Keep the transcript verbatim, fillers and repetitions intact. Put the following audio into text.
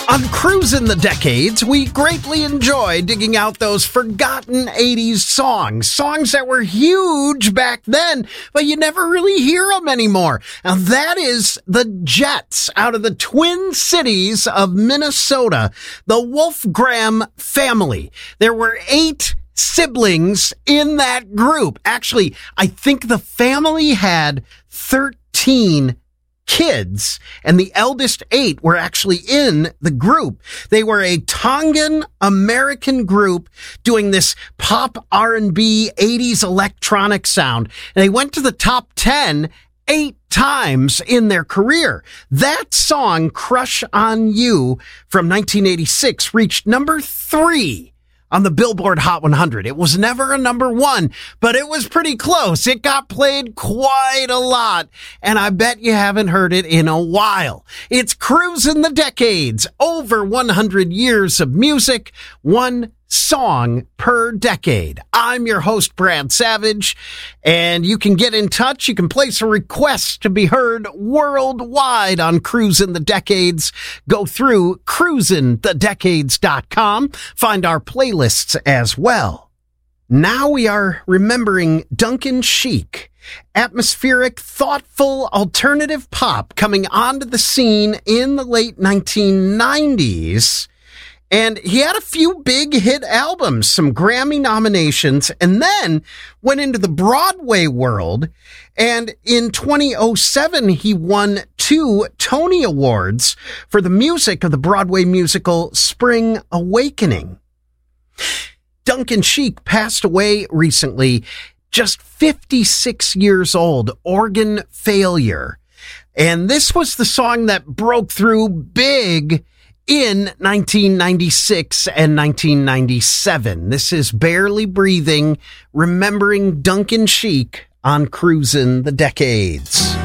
On Cruisin' the Decades, we greatly enjoy digging out those forgotten eighties songs. Songs that were huge back then, but you never really hear them anymore. Now that is the Jets out of the Twin Cities of Minnesota, the Wolfgram family. There were eight siblings in that group. Actually, I think the family had thirteen kids, and the eldest eight were actually in the group. They were a Tongan American group doing this pop R and B eighties electronic sound. And they went to the top ten eight times in their career. That song, Crush on You, from nineteen eighty-six, reached number three on the Billboard Hot one hundred. It was never a number one, but it was pretty close. It got played quite a lot, and I bet you haven't heard it in a while. It's Cruisin' the Decades, over one hundred years of music, one song per decade. I'm your host, Brad Savage, and you can get in touch. You can place a request to be heard worldwide on Cruisin' the Decades. Go through cruisin the decades dot com. Find our playlists as well. Now we are remembering Duncan Sheik, atmospheric, thoughtful, alternative pop coming onto the scene in the late nineteen nineties. And he had a few big hit albums, some Grammy nominations, and then went into the Broadway world. And in twenty oh seven, he won two Tony Awards for the music of the Broadway musical Spring Awakening. Duncan Sheik passed away recently, just fifty-six years old, organ failure. And this was the song that broke through big in nineteen ninety-six and nineteen ninety-seven. This is Barely Breathing, remembering Duncan Sheik on Cruisin' the Decades.